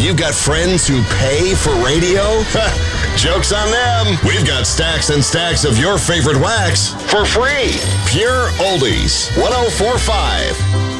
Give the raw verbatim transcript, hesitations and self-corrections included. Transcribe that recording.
You've got friends who pay for radio? Joke's on them. We've got stacks and stacks of your favorite wax for free. Pure Oldies, one oh four point five.